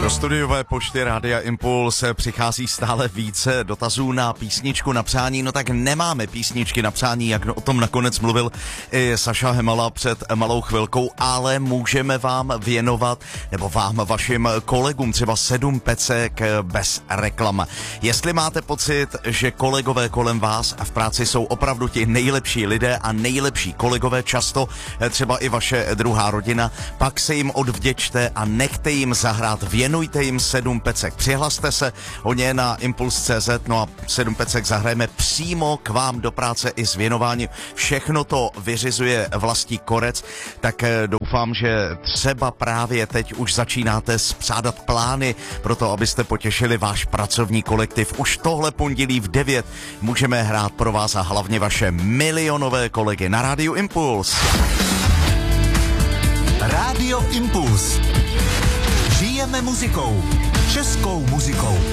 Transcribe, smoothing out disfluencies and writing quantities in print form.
Do studiové pošty Rádia Impuls přichází stále více dotazů na písničku na přání. No tak nemáme písničky na přání, jak o tom nakonec mluvil i Saša Hemala před malou chvilkou, ale můžeme vám věnovat, nebo vám, vašim kolegům, třeba 7 pecek bez reklam. Jestli máte pocit, že kolegové kolem vás v práci jsou opravdu ti nejlepší lidé a nejlepší kolegové, často třeba i vaše druhá rodina, pak se jim odvděčte a nechte jim zahrát, věnujte jim 7 pecek. Přihlaste se o ně na Impuls.cz, no a 7 pecek zahrajeme přímo k vám do práce i s věnováním. Všechno to vyřizuje Vlastík Korec, tak doufám, že třeba právě teď už začínáte spřádat plány pro to, abyste potěšili váš pracovní kolektiv. Už tohle pondělí v 9 můžeme hrát pro vás a hlavně vaše milionové kolegy na Rádiu Impuls. Rádio Impuls. Žijeme muzikou. Českou muzikou.